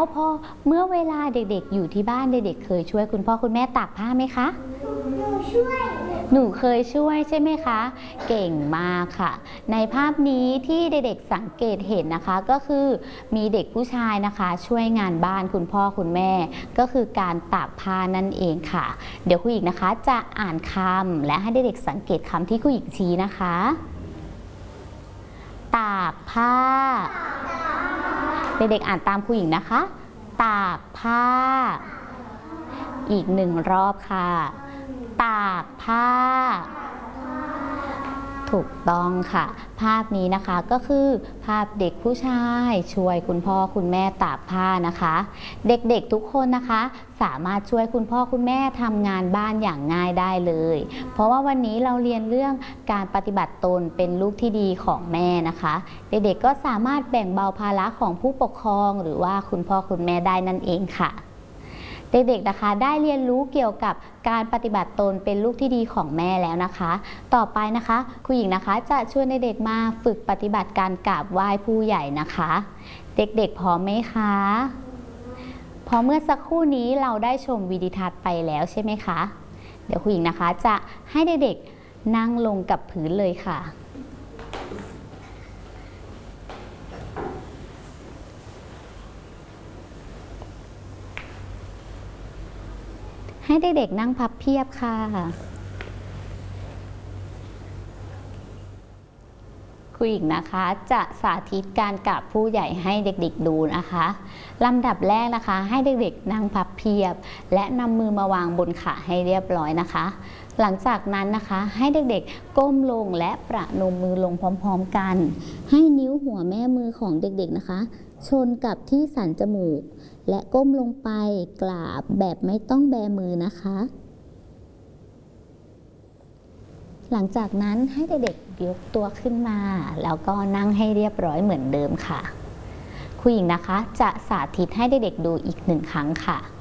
แล้วพอเมื่อเวลาเด็กๆอยู่ที่บ้านเด็กๆเคยช่วยคุณพ่อคุณแม่ตากผ้าไหมคะหนูเคยช่วยใช่ไหมคะเก่งมากค่ะในภาพนี้ที่เด็กๆสังเกตเห็นนะคะก็คือมีเด็กผู้ชายนะคะช่วยงานบ้านคุณพ่อคุณแม่ก็คือการตากผ้านั่นเองค่ะเดี๋ยวครูหญิงนะคะจะอ่านคำและให้เด็กๆสังเกตคำที่ครูหญิงชี้นะคะตากผ้าเด็กๆอ่านตามครูหญิงนะคะตากผ้าอีก1 รอบค่ะตากผ้าถูกต้องค่ะภาพนี้นะคะก็คือภาพเด็กผู้ชายช่วยคุณพ่อคุณแม่ตากผ้านะคะเด็กๆทุกคนนะคะสามารถช่วยคุณพ่อคุณแม่ทำงานบ้านอย่างง่ายได้เลยเพราะว่าวันนี้เราเรียนเรื่องการปฏิบัติตนเป็นลูกที่ดีของแม่นะคะเด็กๆก็สามารถแบ่งเบาภาระของผู้ปกครองหรือว่าคุณพ่อคุณแม่ได้นั่นเองค่ะเด็กๆนะคะได้เรียนรู้เกี่ยวกับการปฏิบัติตนเป็นลูกที่ดีของแม่แล้วนะคะต่อไปนะคะครูหญิงนะคะจะชวนเด็กๆมาฝึกปฏิบัติการกราบไหว้ผู้ใหญ่นะคะเด็กๆพร้อมไหมคะพอเมื่อสักครู่นี้เราได้ชมวิดีทัศน์ไปแล้วใช่ไหมคะเดี๋ยวครูหญิงนะคะจะให้เด็กๆนั่งลงกับพื้นเลยค่ะให้เด็กๆนั่งพับเพียบค่ะครูหญิงนะคะจะสาธิตการกราบผู้ใหญ่ให้เด็กๆดูนะคะลำดับแรกนะคะให้เด็กๆนั่งพับเพียบและนำมือมาวางบนขาให้เรียบร้อยนะคะหลังจากนั้นนะคะให้เด็กๆก้มลงและประนมมือลงพร้อมๆกันให้นิ้วหัวแม่มือของเด็กๆนะคะชนกับที่สันจมูกและก้มลงไปกราบแบบไม่ต้องแบมือนะคะหลังจากนั้นให้เด็กๆยกตัวขึ้นมาแล้วก็นั่งให้เรียบร้อยเหมือนเดิมค่ะครูหญิงนะคะจะสาธิตให้เด็กๆดูอีก1 ครั้งค่ะ